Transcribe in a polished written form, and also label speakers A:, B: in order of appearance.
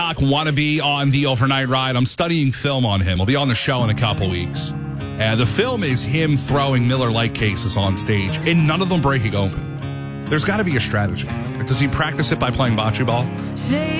A: Want to be on the overnight ride. I'm studying film on him. He'll be on the show in a couple weeks. The film is him throwing Miller Lite cases on stage and none of them breaking open. There's got to be a strategy. Does he practice it by playing bocce ball?